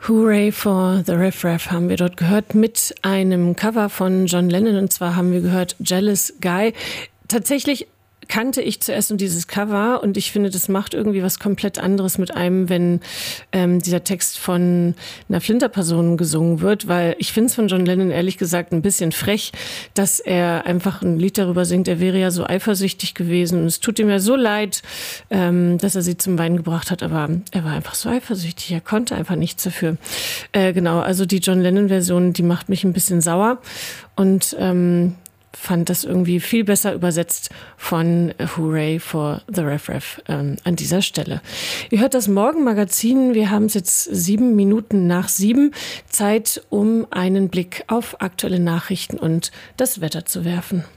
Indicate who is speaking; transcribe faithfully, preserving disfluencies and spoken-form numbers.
Speaker 1: Hooray for the Rev Rev haben wir dort gehört mit einem Cover von John Lennon, und zwar haben wir gehört Jealous Guy. Tatsächlich kannte ich zuerst nur dieses Cover, und ich finde, das macht irgendwie was komplett anderes mit einem, wenn ähm, dieser Text von einer Flinterperson gesungen wird, weil ich finde es von John Lennon ehrlich gesagt ein bisschen frech, dass er einfach ein Lied darüber singt, er wäre ja so eifersüchtig gewesen und es tut ihm ja so leid, ähm, dass er sie zum Weinen gebracht hat, aber er war einfach so eifersüchtig, er konnte einfach nichts dafür. Äh, genau, also die John Lennon-Version, die macht mich ein bisschen sauer, und ähm, fand das irgendwie viel besser übersetzt von Hooray for the Rev Rev ähm, an dieser Stelle. Ihr hört das Morgenmagazin. Wir haben es jetzt sieben Minuten nach sieben. Zeit, um einen Blick auf aktuelle Nachrichten und das Wetter zu werfen.